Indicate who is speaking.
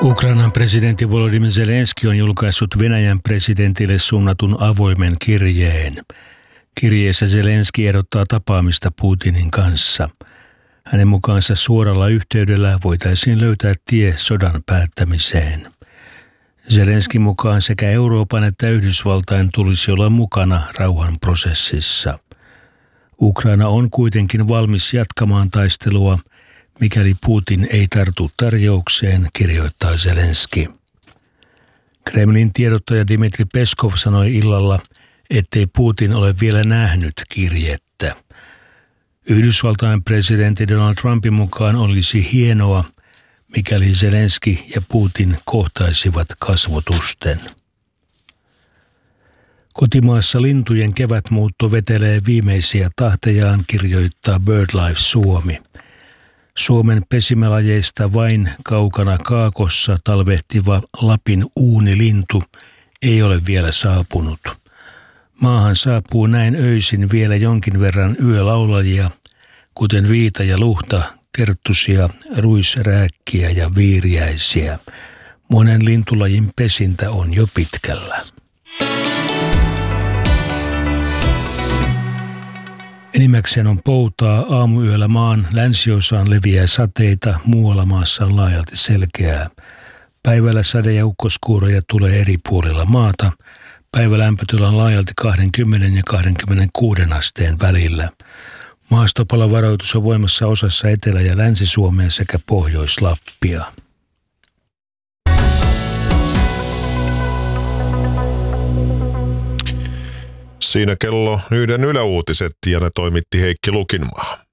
Speaker 1: Ukrainan presidentti Volodymyr Zelenski on julkaissut Venäjän presidentille suunnatun avoimen kirjeen. Kirjeessä Zelenski ehdottaa tapaamista Putinin kanssa. Hänen mukaansa suoralla yhteydellä voitaisiin löytää tie sodan päättämiseen. Zelenskin mukaan sekä Euroopan että Yhdysvaltain tulisi olla mukana rauhanprosessissa. Ukraina on kuitenkin valmis jatkamaan taistelua, mikäli Putin ei tartu tarjoukseen, kirjoittaa Zelenski. Kremlin tiedottaja Dmitri Peskov sanoi illalla, ettei Putin ole vielä nähnyt kirjettä. Yhdysvaltain presidentti Donald Trumpin mukaan olisi hienoa, mikäli Zelenski ja Putin kohtaisivat kasvotusten. Kotimaassa lintujen kevätmuutto vetelee viimeisiä tahtejaan, kirjoittaa BirdLife Suomi. Suomen pesimälajeista vain kaukana kaakossa talvehtiva Lapin uunilintu ei ole vielä saapunut. Maahan saapuu näin öisin vielä jonkin verran yölaulajia, kuten viita ja luhta, kerttusia, ruisrääkkiä ja viiriäisiä. Monen lintulajin pesintä on jo pitkällä. Enimmäkseen on poutaa, aamuyöllä maan länsiosaan leviää sateita, muualla maassa on laajalti selkeää. Päivällä sade- ja ukkoskuuroja tulee eri puolilla maata. Päivälämpötila on laajalti 20 ja 26 asteen välillä. Maastopalovaroitus on voimassa osassa Etelä- ja Länsi-Suomea sekä Pohjois-Lappia.
Speaker 2: Siinä kello 1 yläuutiset ja ne toimitti Heikki Lukinmaa.